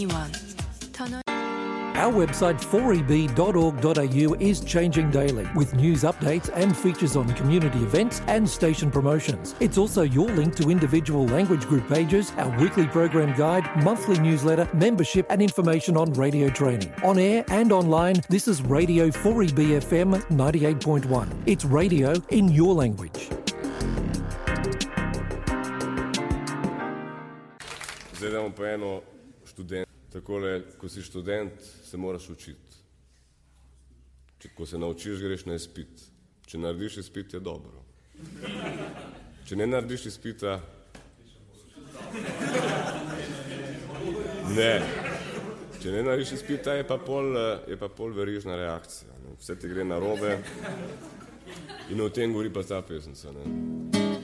Our website 4eb.org.au is changing daily with news updates and features on community events and station promotions. It's also your link to individual language group pages, our weekly program guide, monthly newsletter, membership and information on radio training. On air and online, this is Radio 4EB FM 98.1. It's radio in your language. Zdaj damo pa eno študent. Takole, ko si študent, se moraš učiti. Ko se naučiš, greš na izpit. Če narediš izpit, je dobro. Če ne narediš izpita... Ne. Če ne narediš izpita, je pa pol verižna reakcija. Vse ti gre narobe in o tem govori pa ta pesnica.